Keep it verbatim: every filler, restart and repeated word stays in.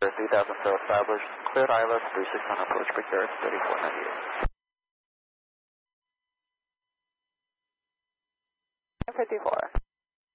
three thousand still established. Cleared I L S three six on approach Picard thirty-four ninety-eight. fifty-four.